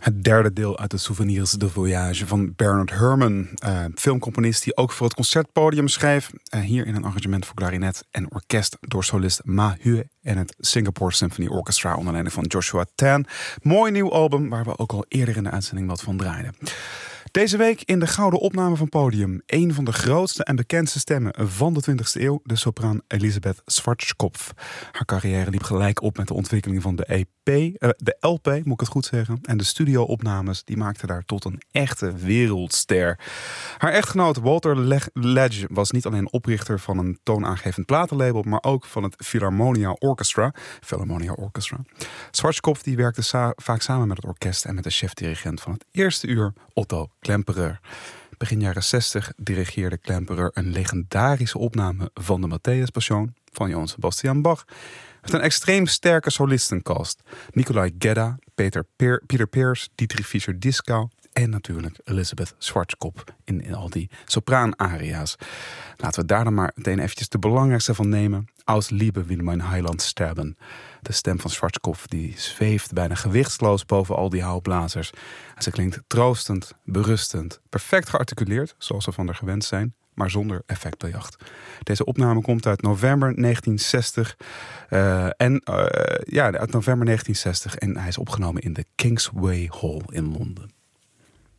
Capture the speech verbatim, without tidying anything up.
Het derde deel uit de Souvenirs de Voyage van Bernard Herrmann. Uh, filmcomponist die ook voor het concertpodium schreef. Uh, hier in een arrangement voor klarinet en orkest door solist Ma Hue en het Singapore Symphony Orchestra onder leiding van Joshua Tan. Mooi nieuw album waar we ook al eerder in de uitzending wat van draaiden. Deze week in de gouden opname van Podium. Een van de grootste en bekendste stemmen van de twintigste eeuw. De sopraan Elisabeth Schwarzkopf. Haar carrière liep gelijk op met de ontwikkeling van de E P. Uh, de L P, moet ik het goed zeggen. En de studio-opnames die maakten haar tot een echte wereldster. Haar echtgenoot Walter Ledge was niet alleen oprichter van een toonaangevend platenlabel, maar ook van het Philharmonia Orchestra. Philharmonia Orchestra. Schwarzkopf die werkte sa- vaak samen met het orkest en met de chef-dirigent van het eerste uur, Otto Klemperer. Begin jaren zestig dirigeerde Klemperer een legendarische opname van de Matthäus Passion van Johann Sebastian Bach. Met een extreem sterke solistencast. Nikolai Gedda, Peter, Peer, Peter Pears, Dietrich Fischer-Dieskau en natuurlijk Elisabeth Schwarzkopf in, in al die sopraan-aria's. Laten we daar dan maar meteen eventjes de belangrijkste van nemen. Aus Liebe will mein Heiland sterben. De stem van Schwarzkopf die zweeft bijna gewichtsloos boven al die houtblazers. En ze klinkt troostend, berustend, perfect gearticuleerd, zoals we van haar gewend zijn, maar zonder effectbejacht. Deze opname komt uit november negentien zestig. Uh, en uh, ja, uit november negentien zestig. En hij is opgenomen in de Kingsway Hall in Londen.